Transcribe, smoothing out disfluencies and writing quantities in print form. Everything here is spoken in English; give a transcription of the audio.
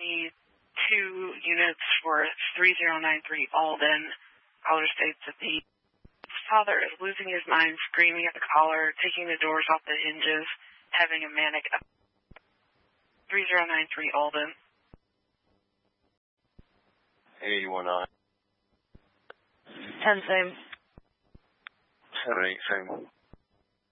need 2 units for 3093 Alden. Caller states that the father is losing his mind, screaming at the caller, taking the doors off the hinges, having a manic 3093 Alden. 819. 10 same. 78 same.